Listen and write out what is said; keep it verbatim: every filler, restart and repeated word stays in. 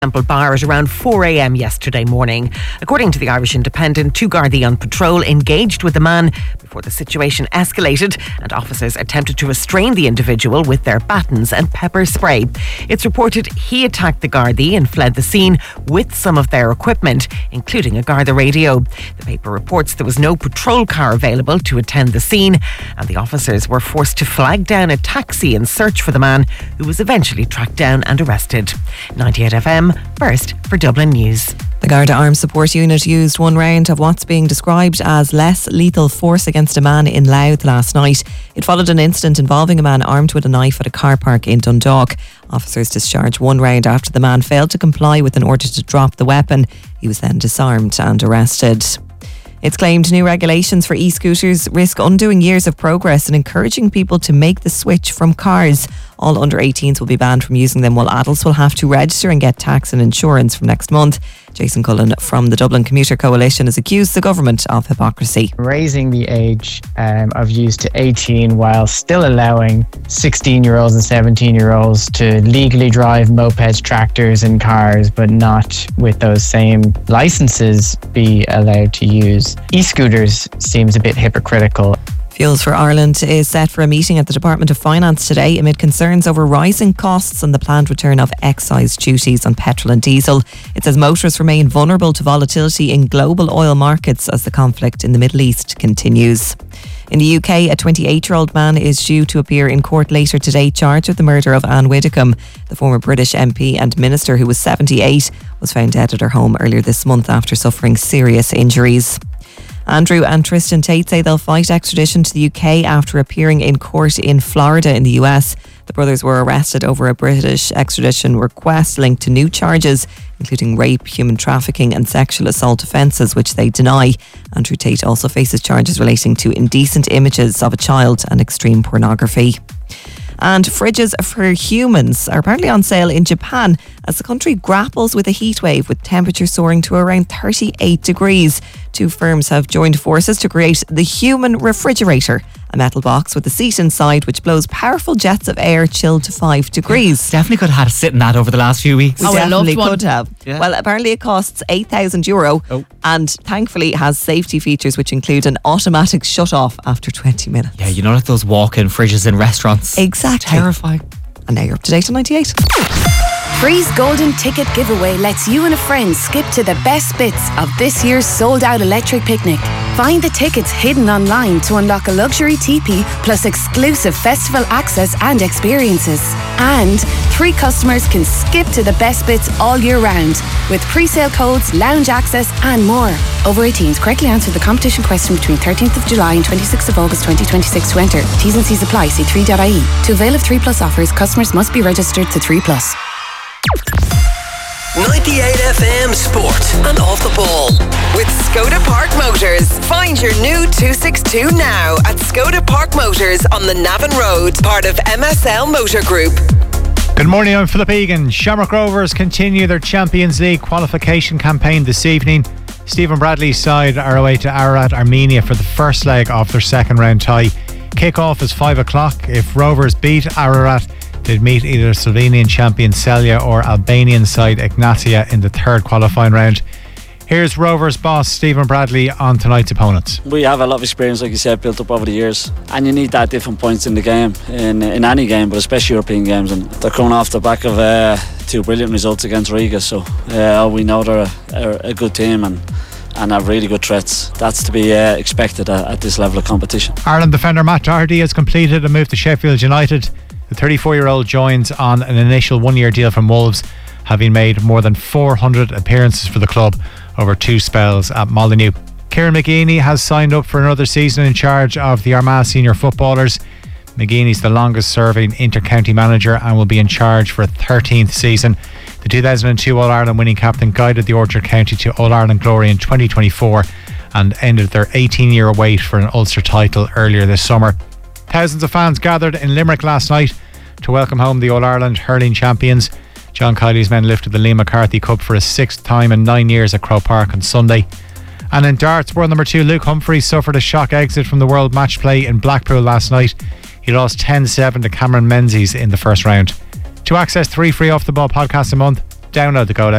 Temple Bar at around four a.m. yesterday morning. According to the Irish Independent, two Gardaí on patrol engaged with the man before the situation escalated and officers attempted to restrain the individual with their batons and pepper spray. It's reported he attacked the Gardaí and fled the scene with some of their equipment, including a Garda radio. The paper reports there was no patrol car available to attend the scene and the officers were forced to flag down a taxi and search for the man, who was eventually tracked down and arrested. ninety-eight F M, first for Dublin News. The Garda Armed Support Unit used one round of what's being described as less lethal force against a man in Louth last night. It followed an incident involving a man armed with a knife at a car park in Dundalk. Officers discharged one round after the man failed to comply with an order to drop the weapon. He was then disarmed and arrested. It's claimed new regulations for e-scooters risk undoing years of progress and encouraging people to make the switch from cars. All under eighteens will be banned from using them, while adults will have to register and get tax and insurance from next month. Jason Cullen from the Dublin Commuter Coalition has accused the government of hypocrisy. Raising the age um, of use to eighteen while still allowing sixteen-year-olds and seventeen-year-olds to legally drive mopeds, tractors and cars, but not with those same licences be allowed to use e-scooters seems a bit hypocritical. Fuels for Ireland is set for a meeting at the Department of Finance today amid concerns over rising costs and the planned return of excise duties on petrol and diesel. It says motorists remain vulnerable to volatility in global oil markets as the conflict in the Middle East continues. In the U K, a twenty-eight-year-old man is due to appear in court later today charged with the murder of Anne Widdecombe. The former British M P and minister, who was seventy-eight, was found dead at her home earlier this month after suffering serious injuries. Andrew and Tristan Tate say they'll fight extradition to the U K after appearing in court in Florida in the U S. The brothers were arrested over a British extradition request linked to new charges, including rape, human trafficking and sexual assault offences, which they deny. Andrew Tate also faces charges relating to indecent images of a child and extreme pornography. And fridges for humans are apparently on sale in Japan as the country grapples with a heat wave with temperatures soaring to around thirty-eight degrees. Two firms have joined forces to create the Human Refrigerator, a metal box with a seat inside which blows powerful jets of air chilled to five degrees. Definitely could have had to sit in that over the last few weeks. We Oh, definitely I loved could one. have. Yeah. Well, apparently it costs eight thousand euro Oh. and thankfully has safety features which include an automatic shut off after twenty minutes. Yeah, you know, like those walk-in fridges in restaurants. Exactly. Terrifying. And now you're up to date on ninety-eight. Free's Golden Ticket Giveaway lets you and a friend skip to the best bits of this year's sold-out electric picnic. Find the tickets hidden online to unlock a luxury teepee plus exclusive festival access and experiences. And three customers can skip to the best bits all year round with pre-sale codes, lounge access and more. Over eighteens, correctly answer the competition question between thirteenth of July and twenty-sixth of August twenty twenty-six to enter. T's and C's apply. See three dot I E. To avail of three plus offers, customers must be registered to three plus. ninety-eight F M Sport and Off the Ball with Skoda Park Motors. Find your new two sixty-two now at Skoda Park Motors on the Navan Road, part of M S L Motor Group. Good morning, I'm Philip Egan. Shamrock Rovers continue their Champions League qualification campaign this evening. Stephen Bradley's side are away to Ararat, Armenia for the first leg of their second round tie. Kick-off is five o'clock. If Rovers beat Ararat, they'd meet either Slovenian champion Celje or Albanian side Ignatia in the third qualifying round. Here's Rovers boss Stephen Bradley on tonight's opponents. We have a lot of experience, like you said, built up over the years, and you need that different points in the game, in in any game, but especially European games. And they're coming off the back of uh, two brilliant results against Riga, so uh, we know they're a, a, a good team and and have really good threats. That's to be uh, expected at, at this level of competition. Ireland defender Matt Doherty has completed a move to Sheffield United. The thirty-four-year-old joins on an initial one-year deal from Wolves, having made more than four hundred appearances for the club over two spells at Molineux. Kieran McGeeney has signed up for another season in charge of the Armagh senior footballers. McGeeney's the longest-serving inter-county manager and will be in charge for a thirteenth season. The two thousand two All-Ireland winning captain guided the Orchard County to All-Ireland glory in twenty twenty-four and ended their eighteen-year wait for an Ulster title earlier this summer. Thousands of fans gathered in Limerick last night to welcome home the All-Ireland hurling champions. John Kiley's men lifted the Liam McCarthy Cup for a sixth time in nine years at Croke Park on Sunday. And in darts, world number two Luke Humphries suffered a shock exit from the World Match Play in Blackpool last night. He lost ten seven to Cameron Menzies in the first round. To access three free Off the Ball podcasts a month, download the Go